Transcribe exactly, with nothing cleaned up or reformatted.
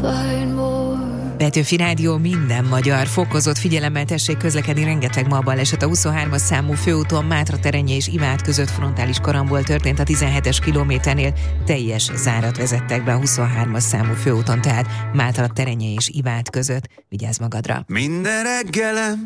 Petőfi Rádió, minden magyar. Fokozott figyelemmel tessék közlekedni, rengeteg ma baleset. A huszonhármas számú főúton Mátra-Terenye és Ivád között frontális karambol történt, a tizenhetes kilométernél teljes zárat vezettek be a huszonhármas számú főúton, tehát Mátra-Terenye és Ivád között. Vigyázz magadra! Minden reggelem